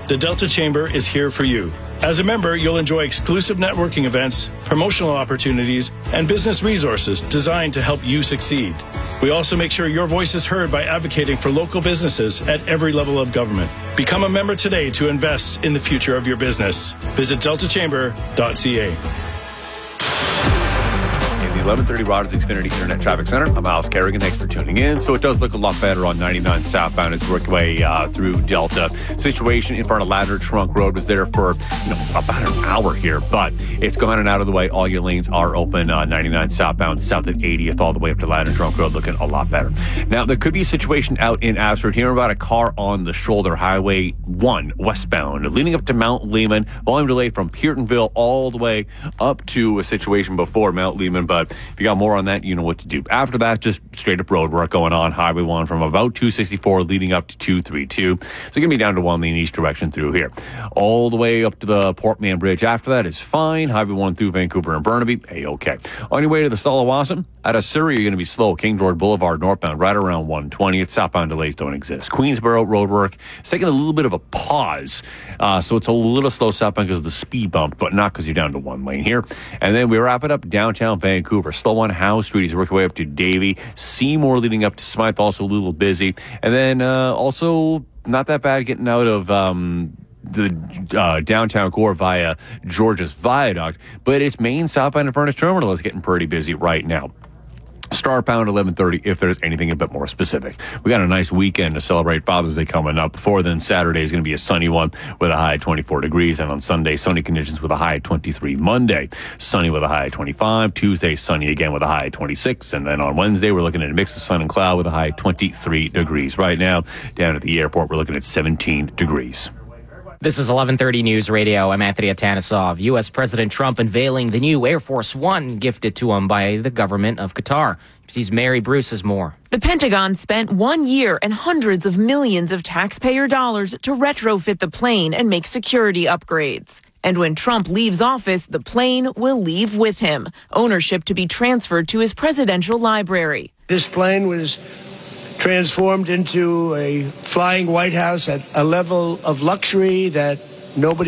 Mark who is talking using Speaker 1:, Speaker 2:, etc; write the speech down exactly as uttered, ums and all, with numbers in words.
Speaker 1: the Delta Chamber is here for you. As a member, you'll enjoy exclusive networking events, promotional opportunities, and business resources designed to help you succeed. We also make sure your voice is heard by advocating for local businesses at every level of government. Become a member today to invest in the future of your business. Visit delta chamber dot c a.
Speaker 2: eleven thirty Rogers Xfinity Internet Traffic Center. I'm Miles Kerrigan. Thanks for tuning in. So it does look a lot better on ninety-nine southbound as we work our way uh, through Delta. Situation in front of Ladner Trunk Road was there for you know about an hour here, but it's gone and out of the way. All your lanes are open. Uh, ninety-nine southbound, south at eightieth, all the way up to Ladner Trunk Road, looking a lot better. Now there could be a situation out in Abbotsford here about a car on the shoulder, Highway one westbound, leading up to Mount Lehman. Volume delay from Peartonville all the way up to a situation before Mount Lehman, but if you got more on that, you know what to do. After that, just straight up road work going on. Highway one from about two sixty-four leading up to two thirty-two. So you're going to be down to one lane each direction through here. All the way up to the Portman Bridge after that is fine. Highway one through Vancouver and Burnaby, A-okay. On your way to the Stalawassam, out of Surrey, you're going to be slow. King George Boulevard northbound right around one twenty. Southbound delays don't exist. Queensboro road work is taking a little bit of a pause. Uh, so it's a little slow southbound because of the speed bump, but not because you're down to one lane here. And then we wrap it up downtown Vancouver. Slow on Howe Street as you work your way up to Davie. Seymour leading up to Smythe, also a little busy. And then uh, also not that bad getting out of um, the uh, downtown core via George's Viaduct, but its main southbound and Furnace Terminal is getting pretty busy right now. Starbound eleven thirty if there's anything a bit more specific. We got a nice weekend to celebrate Father's Day coming up. Before then, Saturday is going to be a sunny one with a high of twenty-four degrees. And on Sunday, sunny conditions with a high of twenty-three. Monday, sunny with a high of twenty-five. Tuesday, sunny again with a high of twenty-six. And then on Wednesday, we're looking at a mix of sun and cloud with a high of twenty-three degrees. Right now, down at the airport, we're looking at seventeen degrees.
Speaker 3: This is eleven thirty News Radio. I'm Anthony Atanasov. U S. President Trump unveiling the new Air Force One gifted to him by the government of Qatar. Sees Mary Bruce has more.
Speaker 4: The Pentagon spent one year and hundreds of millions of taxpayer dollars to retrofit the plane and make security upgrades. And when Trump leaves office, the plane will leave with him. Ownership to be transferred to his presidential library.
Speaker 5: This plane was transformed into a flying White House at a level of luxury that nobody